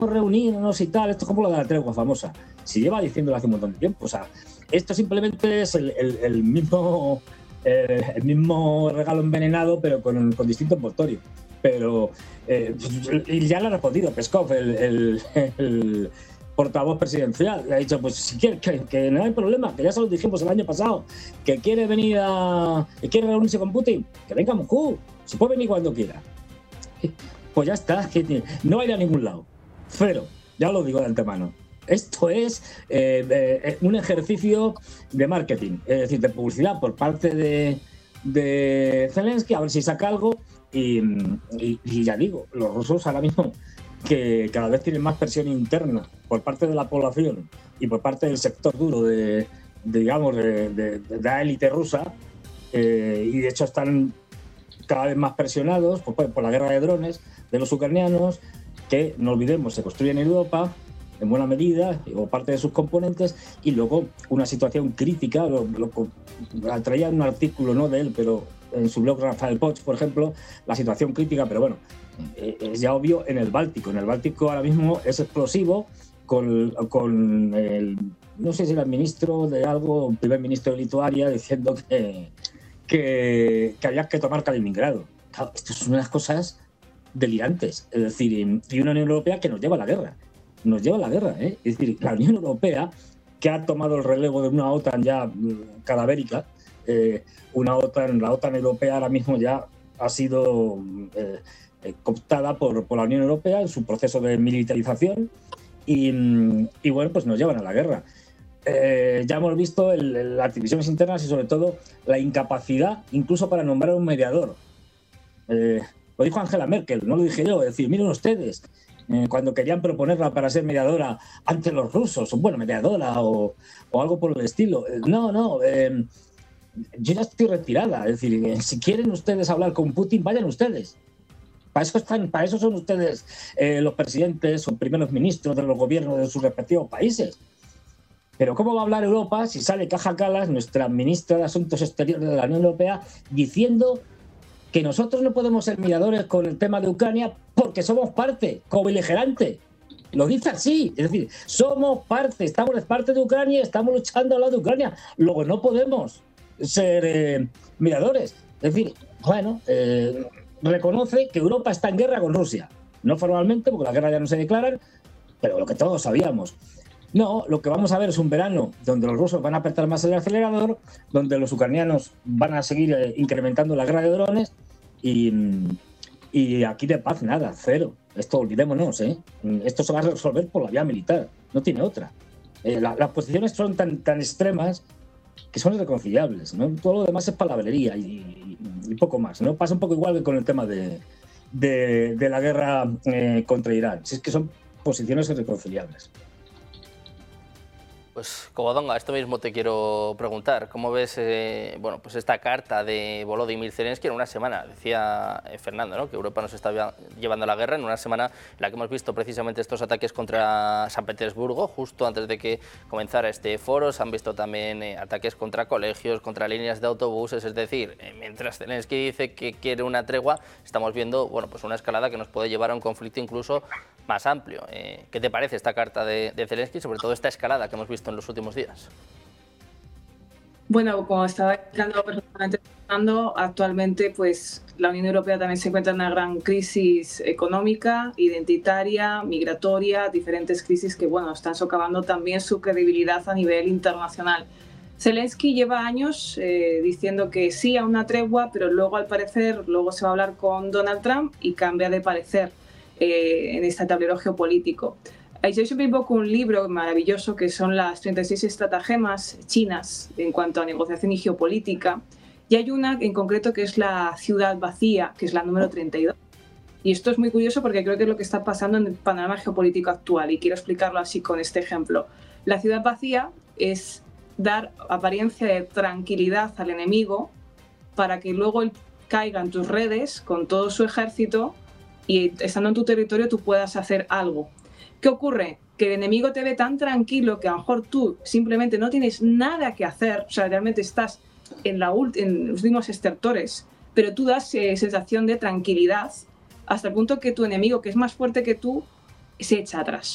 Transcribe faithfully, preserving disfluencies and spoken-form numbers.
reunirnos y tal, esto es como lo de la tregua famosa. Si lleva diciéndolo hace un montón de tiempo, o sea, esto simplemente es el, el, el mismo eh, el mismo regalo envenenado, pero con, con distinto envoltorio. Pero eh, y ya le ha respondido Peskov, el, el, el portavoz presidencial, le ha dicho, pues si quiere, que, que no hay problema, que ya se lo dijimos el año pasado, que quiere venir a, que quiere reunirse con Putin, que venga a Moscú, se puede venir cuando quiera. Pues ya está, que no va a ir a ningún lado. Cero, ya lo digo de antemano. Esto es eh, eh, un ejercicio de marketing, es decir, de publicidad por parte de, de Zelensky, a ver si saca algo. Y, y, y ya digo, los rusos ahora mismo, que cada vez tienen más presión interna por parte de la población y por parte del sector duro de, de digamos, de, de, de la élite rusa, eh, y de hecho están cada vez más presionados por, por la guerra de drones de los ucranianos, que no olvidemos, se construyen en Europa en buena medida, o parte de sus componentes, y luego una situación crítica, lo, lo, traía un artículo, no de él, pero en su blog Rafael Poch, por ejemplo, la situación crítica, pero bueno, es ya obvio en el Báltico. En el Báltico ahora mismo es explosivo con, con el, no sé si era el ministro de algo, el primer ministro de Lituania, diciendo que, que, que había que tomar Kaliningrado. Claro, esto son unas cosas delirantes, es decir, y una Unión Europea que nos lleva a la guerra. Nos lleva a la guerra, ¿eh? Es decir, la Unión Europea, que ha tomado el relevo de una OTAN ya cadavérica, eh, una OTAN, la OTAN europea ahora mismo ya ha sido eh, cooptada por, por la Unión Europea en su proceso de militarización y, y bueno, pues nos llevan a la guerra. Eh, ya hemos visto el, el, las divisiones internas y sobre todo la incapacidad incluso para nombrar un mediador. Eh, lo dijo Angela Merkel, no lo dije yo, es decir, miren ustedes, eh, cuando querían proponerla para ser mediadora ante los rusos, o bueno, mediadora o, o algo por el estilo. Eh, no, no, eh, yo ya estoy retirada, es decir, eh, si quieren ustedes hablar con Putin, vayan ustedes. Para eso, están, para eso son ustedes eh, los presidentes o primeros ministros de los gobiernos de sus respectivos países. Pero ¿cómo va a hablar Europa si sale Kaja Kallas, nuestra ministra de Asuntos Exteriores de la Unión Europea, diciendo que nosotros no podemos ser mediadores con el tema de Ucrania porque somos parte, co-beligerante? Lo dice así, es decir, somos parte, estamos de parte de Ucrania y estamos luchando al lado de Ucrania. Luego no podemos ser eh, mediadores. Es decir, bueno, eh, reconoce que Europa está en guerra con Rusia. No formalmente, porque la guerra ya no se declaran, pero lo que todos sabíamos. No, lo que vamos a ver es un verano donde los rusos van a apretar más el acelerador, donde los ucranianos van a seguir eh, incrementando la guerra de drones y, y aquí de paz nada, cero. Esto olvidémonos, ¿eh? Esto se va a resolver por la vía militar, no tiene otra. Eh, la, las posiciones son tan, tan extremas que son irreconciliables, ¿no? Todo lo demás es palabrería y, y, y poco más, ¿no? Pasa un poco igual que con el tema de, de, de la guerra eh, contra Irán. Si es que son posiciones irreconciliables. Pues, Covadonga, esto mismo te quiero preguntar. ¿Cómo ves eh, bueno, pues esta carta de Volodymyr Zelensky en una semana? Decía eh, Fernando, ¿no?, que Europa nos está llevando a la guerra en una semana en la que hemos visto precisamente estos ataques contra San Petersburgo, justo antes de que comenzara este foro. Se han visto también eh, ataques contra colegios, contra líneas de autobuses. Es decir, eh, mientras Zelensky dice que quiere una tregua, estamos viendo bueno, pues una escalada que nos puede llevar a un conflicto incluso más amplio. Eh, ¿Qué te parece esta carta de, de Zelensky, sobre todo esta escalada que hemos visto en los últimos días? Bueno, como estaba explicando perfectamente Fernando, actualmente pues la Unión Europea también se encuentra en una gran crisis económica, identitaria, migratoria, diferentes crisis que bueno, están socavando también su credibilidad a nivel internacional. Zelensky lleva años eh, diciendo que sí a una tregua, pero luego al parecer luego se va a hablar con Donald Trump y cambia de parecer eh, en este tablero geopolítico. Yo siempre invoco un libro maravilloso que son las treinta y seis estratagemas chinas en cuanto a negociación y geopolítica, y hay una en concreto que es la ciudad vacía, que es la número treinta y dos. Y esto es muy curioso porque creo que es lo que está pasando en el panorama geopolítico actual, y quiero explicarlo así con este ejemplo. La ciudad vacía es dar apariencia de tranquilidad al enemigo para que luego él caiga en tus redes con todo su ejército y estando en tu territorio tú puedas hacer algo. ¿Qué ocurre? Que el enemigo te ve tan tranquilo que a lo mejor tú simplemente no tienes nada que hacer, o sea, realmente estás en, la en los últimos estertores, pero tú das eh, sensación de tranquilidad hasta el punto que tu enemigo, que es más fuerte que tú, se echa atrás.